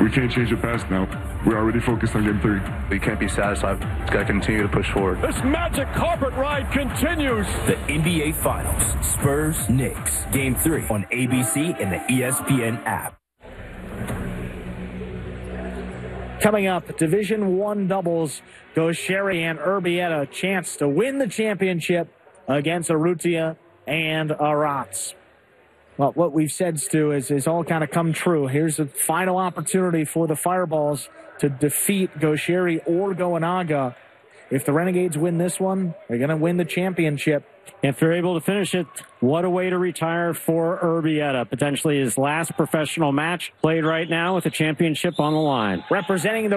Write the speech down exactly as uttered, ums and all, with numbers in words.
We can't change the past now. We're already focused on game three. We can't be satisfied. We've got to continue to push forward. This magic carpet ride continues. The N B A Finals, Spurs, Knicks, Game three on A B C and the E S P N app. Coming up, Division One doubles. Gaucheri and Urbieta a chance to win the championship against Urrutia and Arats. Well, what we've said, Stu, is, is all kind of come true. Here's a final opportunity for the Fireballs to defeat Gaucheri or Goanaga. If the Renegades win this one, they're going to win the championship. If they're able to finish it, what a way to retire for Urbieta. Potentially his last professional match played right now with the championship on the line. Representing the